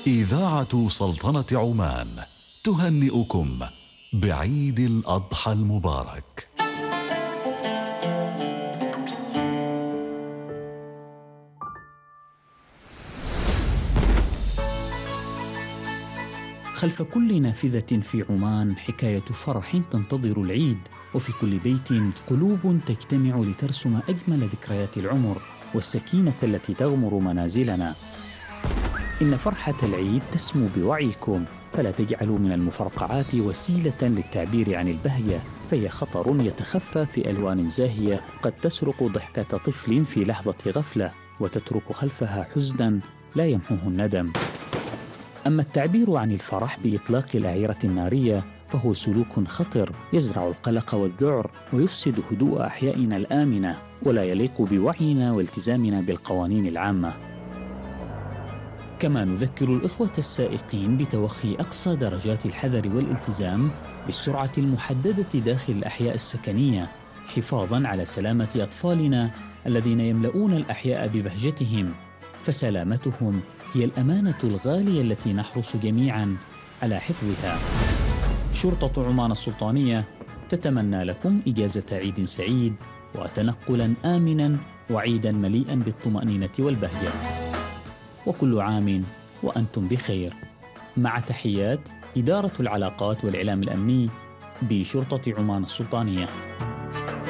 إذاعة سلطنة عمان تهنئكم بعيد الأضحى المبارك. خلف كل نافذة في عمان حكاية فرح تنتظر العيد، وفي كل بيت قلوب تجتمع لترسم أجمل ذكريات العمر والسكينة التي تغمر منازلنا. إن فرحة العيد تسمو بوعيكم، فلا تجعلوا من المفرقعات وسيلة للتعبير عن البهجة، فهي خطر يتخفى في ألوان زاهية قد تسرق ضحكة طفل في لحظة غفلة وتترك خلفها حزنا لا يمحوه الندم. أما التعبير عن الفرح بإطلاق الأعيرة النارية فهو سلوك خطر يزرع القلق والذعر ويفسد هدوء أحيائنا الآمنة، ولا يليق بوعينا والتزامنا بالقوانين العامة. كما نذكر الإخوة السائقين بتوخي أقصى درجات الحذر والالتزام بالسرعة المحددة داخل الأحياء السكنية، حفاظاً على سلامة أطفالنا الذين يملؤون الأحياء ببهجتهم، فسلامتهم هي الأمانة الغالية التي نحرص جميعاً على حفظها. شرطة عمان السلطانية تتمنى لكم إجازة عيد سعيد وتنقلاً آمناً وعيداً مليئاً بالطمأنينة والبهجة، وكل عام وأنتم بخير. مع تحيات إدارة العلاقات والإعلام الأمني بشرطة عمان السلطانية.